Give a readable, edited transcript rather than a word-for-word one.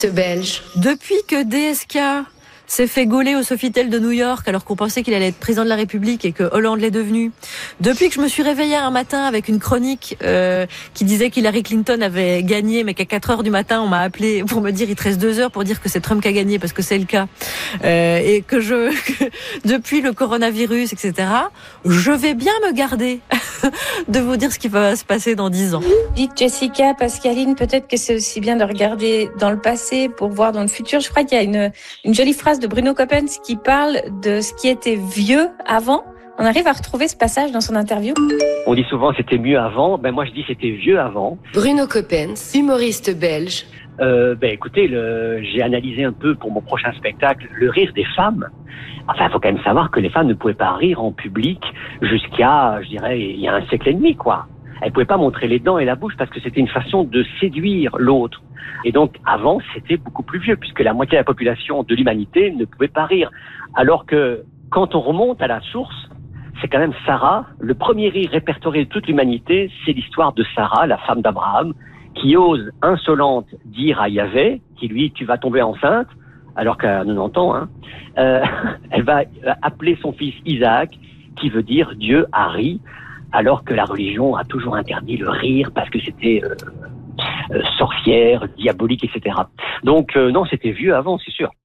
Belge. Depuis que DSK s'est fait gauler au Sofitel de New York alors qu'on pensait qu'il allait être président de la République et que Hollande l'est devenu. Depuis que je me suis réveillée un matin avec une chronique qui disait qu'Hillary Clinton avait gagné, mais qu'à 4 heures du matin, on m'a appelé pour me dire il te reste 2 heures pour dire que c'est Trump qui a gagné parce que c'est le cas. Et que depuis le coronavirus, etc., je vais bien me garder de vous dire ce qui va se passer dans 10 ans. Dites Jessica, Pascaline, peut-être que c'est aussi bien de regarder dans le passé pour voir dans le futur. Je crois qu'il y a une jolie phrase de Bruno Coppens qui parle de ce qui était vieux avant. On arrive à retrouver ce passage dans son interview. On dit souvent c'était mieux avant. Moi je dis c'était vieux avant. Bruno Coppens, humoriste belge. Écoutez, j'ai analysé un peu pour mon prochain spectacle le rire des femmes. Enfin, il faut quand même savoir que les femmes ne pouvaient pas rire en public jusqu'à, je dirais, il y a un siècle et demi, quoi. Elles pouvaient pas montrer les dents et la bouche parce que c'était une façon de séduire l'autre. Et donc, avant, c'était beaucoup plus vieux puisque la moitié de la population de l'humanité ne pouvait pas rire. Alors que, quand on remonte à la source, c'est quand même Sarah, le premier rire répertorié de toute l'humanité, c'est l'histoire de Sarah, la femme d'Abraham, qui ose insolente dire à Yahvé, qui lui, tu vas tomber enceinte, alors qu'à 90 ans, elle va appeler son fils Isaac, qui veut dire Dieu a ri, alors que la religion a toujours interdit le rire parce que c'était sorcière, diabolique, etc. Donc non, c'était vieux avant, c'est sûr.